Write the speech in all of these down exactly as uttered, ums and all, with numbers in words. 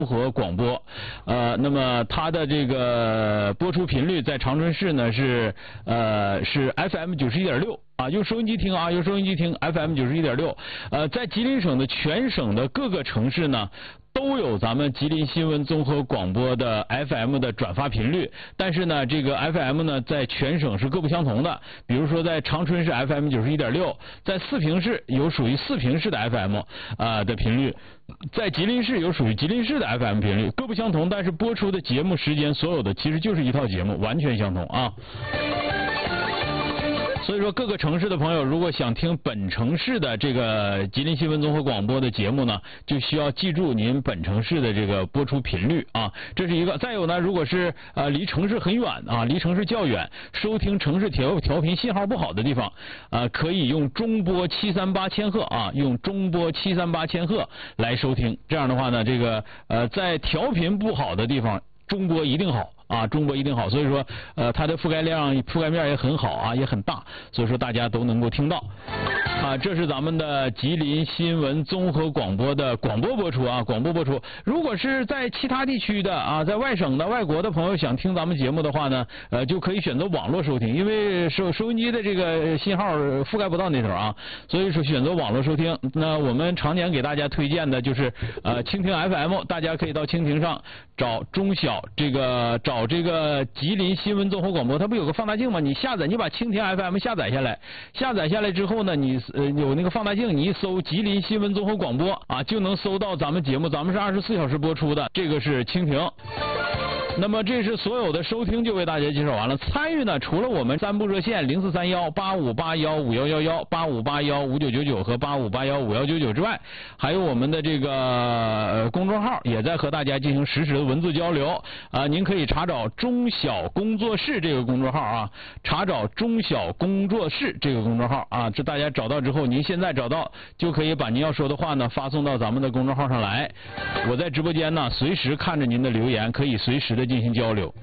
和广播，呃，那么它的这个播出频率在长春市呢是呃是 F M 九十一点六啊，用收音机听啊，用收音机听 F M 九十一点六，呃，在吉林省的全省的各个城市呢。都有咱们吉林新闻综合广播的 F M 的转发频率，但是呢，这个 F M 呢在全省是各不相同的。比如说在长春市 F M 九十一点六，在四平市有属于四平市的 F M 啊、呃、的频率，在吉林市有属于吉林市的 F M 频率，各不相同，但是播出的节目时间所有的其实就是一套节目，完全相同啊。所以说，各个城市的朋友，如果想听本城市的这个吉林新闻综合广播的节目呢，就需要记住您本城市的这个播出频率啊，这是一个。再有呢，如果是呃离城市很远啊，离城市较远，收听城市调调频信号不好的地方，呃，可以用中波七三八千赫啊，用中波七三八千赫来收听。这样的话呢，这个呃在调频不好的地方，中波一定好。啊，中国一定好，所以说，呃，它的覆盖量、覆盖面也很好啊，也很大，所以说大家都能够听到。啊，这是咱们的吉林新闻综合广播的广播播出啊，广播播出。如果是在其他地区的啊，在外省的、外国的朋友想听咱们节目的话呢，呃，就可以选择网络收听，因为收收音机的这个信号覆盖不到那头啊，所以说选择网络收听。那我们常年给大家推荐的就是呃蜻蜓 F M， 大家可以到蜻蜓上找中小这个找。这个吉林新闻综合广播，它不有个放大镜吗？你下载，你把蜻蜓 F M 下载下来，下载下来之后呢，你呃有那个放大镜，你一搜吉林新闻综合广播啊，就能搜到咱们节目，咱们是二十四小时播出的，这个是蜻蜓。那么这是所有的收听就为大家介绍完了。参与呢，除了我们三部热线零四三幺八五八幺五幺幺幺、八五八幺五九九九和八五八幺五幺九九之外，还有我们的这个、呃、公众号也在和大家进行实时的文字交流啊。您可以查找中小工作室这个公众号啊，查找中小工作室这个公众号啊，这大家找到之后，您现在找到就可以把您要说的话呢发送到咱们的公众号上来。我在直播间呢，随时看着您的留言，可以随时的进行交流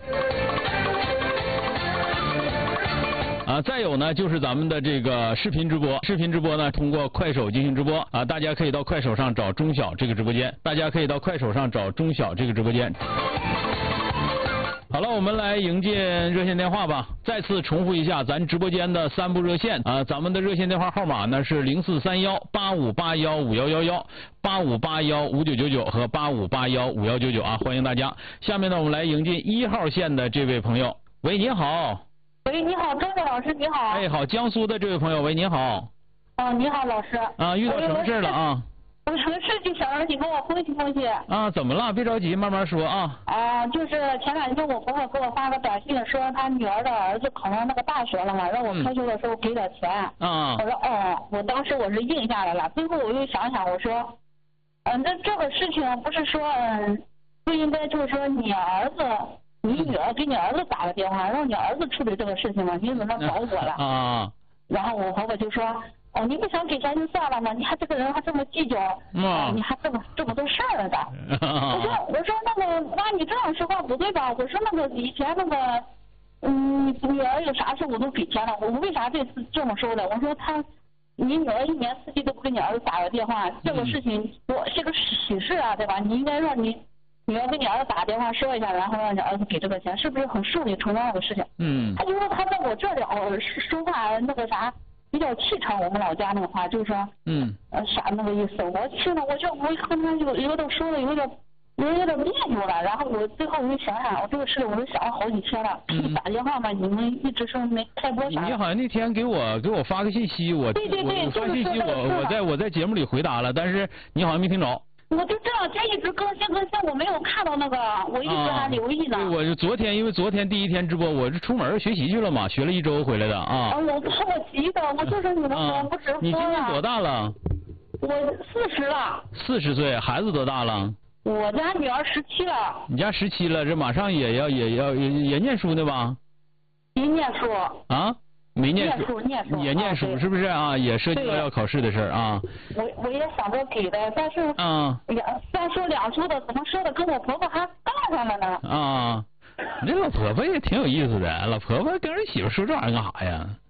啊，再有呢就是咱们的这个视频直播，视频直播呢通过快手进行直播啊，大家可以到快手上找中小这个直播间，大家可以到快手上找中小这个直播间。好了，我们来迎接热线电话吧。再次重复一下咱直播间的三部热线啊，咱们的热线电话号码呢是零四三幺八五八幺五幺幺幺、八五八幺五九九九和八五八幺五幺九九啊，欢迎大家。下面呢，我们来迎接一号线的这位朋友。喂，你好。 喂，你好，周周老师，你好。 哎，好，江苏的这位朋友，喂，你好。 哦，你好，老师。 啊，遇到什么事了啊？ 我有个事就想让你跟我分析分析。 啊，怎么了？别着急，慢慢说啊。 啊，就是前两天我婆婆给我发个短信，说她女儿的儿子考上那个大学了嘛，让我开学的时候给点钱。 啊。 我说哦，我当时我是应下来了。最后我又想想，我说，嗯、呃，那这个事情不是说，嗯，不应该就是说你儿子、你女儿给你儿子打个电话，让你儿子处理这个事情吗？你怎么找我了？ 啊。然后我婆婆就说。哦，你不想给钱就算了嘛，你还这个人还这么计较， 嗯、 哦，你还这么这么多事儿呢的。我说我说那个妈，你这样说话不对吧？我说那个以前那个，嗯，女儿有啥事我都给钱了，我为啥这次这么说的？我说他，你女儿一年四季都不给你儿子打个电话，这个事情我是个喜事啊，对吧？你应该让你女儿给你儿子打电话说一下，然后让你儿子给这个钱，是不是很顺理成章的事情？ 嗯。 他就说他在我这里哦说话那个啥。比较气场，我们老家那个话就是说， 嗯， 呃，啥那个意思？我去了，我就我跟他有有点说的有点有有点别扭了。然后我最后我就想想，我这个事我都想了好几天了。嗯、打电话嘛，你们一直说没开播啥。 你好像那天给我给我发个信息，我对对对， 我发信息我我在我在节目里回答了，但是你好像没听着。 我就这两天一直更新更新，我没有看到那个，我一直还留意呢。 对，我就昨天，因为昨天第一天直播，我是出门学习去了嘛，学了一周回来的啊。 啊，我怕我急的，我就说你们不直播了。 你今年多大了？ 我四十了。 四十岁，孩子多大了？ 我家女儿十七了。 你家十七了，这马上也要也要也也念书呢吧？ 没念书。 啊？没念书，念书也念书，是不是啊？也涉及到要考试的事儿啊。 我我也想着给的，但是啊， 两三说两说的，怎么说的跟我婆婆还杠上了呢？ 啊，你这老婆婆也挺有意思的，老婆婆跟儿媳妇说这玩意儿干啥呀？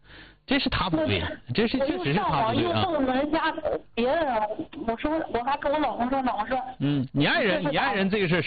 这是他不对，这是确实是他不对啊。 我又动人家别人，我说我还跟我老公说呢，我说。 嗯，你爱人，你爱人这个事